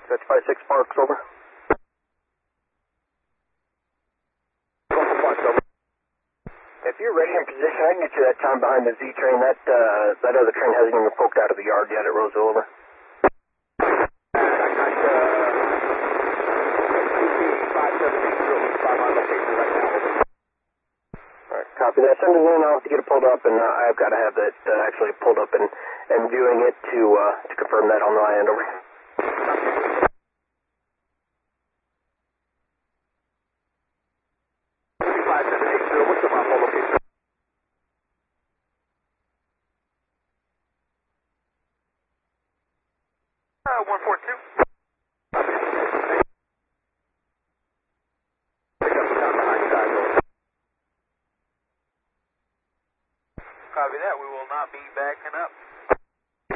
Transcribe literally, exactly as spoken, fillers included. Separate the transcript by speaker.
Speaker 1: That's five six Parks, over. If you're ready in position, I can get you that time behind the Z train. That uh, that other train hasn't even poked out of the yard yet at Roseville, over. Alright, copy that. Send it in. I'll have to get it pulled up, and uh, I've got to have that uh, actually pulled up and, and viewing it to uh, to confirm that on my end, over. five seven eight zero, what's the Mount location? Uh, one four two.
Speaker 2: Copy that. We will not be backing up.